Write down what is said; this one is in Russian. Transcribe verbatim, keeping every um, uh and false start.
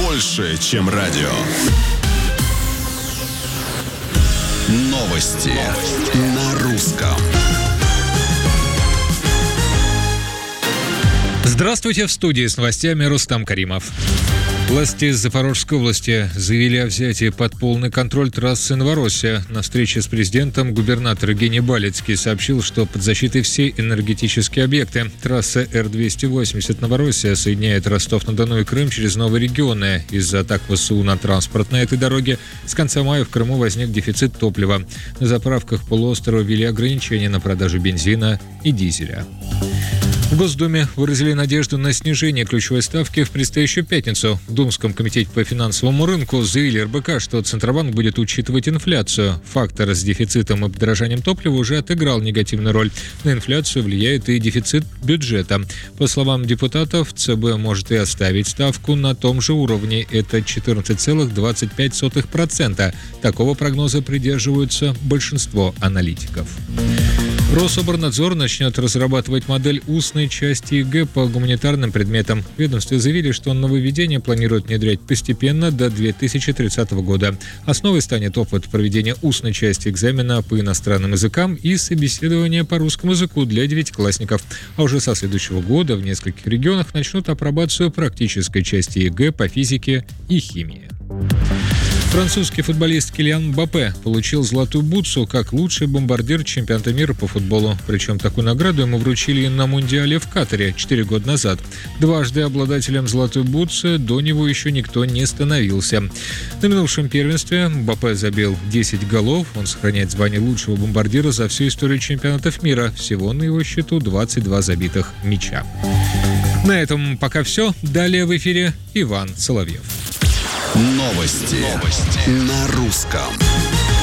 больше, чем радио. Новости, Новости. На русском. Здравствуйте, в студии с новостями Рустам Каримов. Власти Запорожской области заявили о взятии под полный контроль трассы Новороссия. На встрече с президентом губернатор Евгений Балицкий сообщил, что под защитой все энергетические объекты. Трасса Эр двести восемьдесят Новороссия соединяет Ростов-на-Дону и Крым через новые регионы. Из-за атак ВСУ на транспорт на этой дороге с конца мая в Крыму возник дефицит топлива. На заправках полуострова ввели ограничения на продажу бензина и дизеля. В Госдуме выразили надежду на снижение ключевой ставки в предстоящую пятницу. В Думском комитете по финансовому рынку заявили эр бэ ка, что Центробанк будет учитывать инфляцию. Фактор с дефицитом и подорожанием топлива уже отыграл негативную роль. На инфляцию влияет и дефицит бюджета. По словам депутатов, цэ бэ может и оставить ставку на том же уровне. Это четырнадцать целых двадцать пять сотых процента. Такого прогноза придерживаются большинство аналитиков. Рособорнадзор начнет разрабатывать модель устной части ЕГЭ по гуманитарным предметам. В ведомстве заявили, что нововведение планируют внедрять постепенно до две тысячи тридцатого года. Основой станет опыт проведения устной части экзамена по иностранным языкам и собеседования по русскому языку для девятиклассников. А уже со следующего года в нескольких регионах начнут апробацию практической части ЕГЭ по физике и химии. Французский футболист Килиан Мбаппе получил золотую бутсу как лучший бомбардир чемпионата мира по футболу. Причем такую награду ему вручили на Мундиале в Катаре четыре года назад. Дважды обладателем золотой бутсы до него еще никто не становился. На минувшем первенстве Мбаппе забил десять голов. Он сохраняет звание лучшего бомбардира за всю историю чемпионатов мира. Всего на его счету двадцать два забитых мяча. На этом пока все. Далее в эфире Иван Соловьев. Новости, Новости. На русском.